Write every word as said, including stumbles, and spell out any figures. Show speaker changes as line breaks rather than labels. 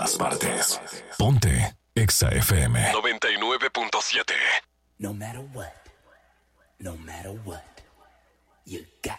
todas partes. Ponte Exa F M noventa y nueve punto siete.
No matter what, no matter what, you got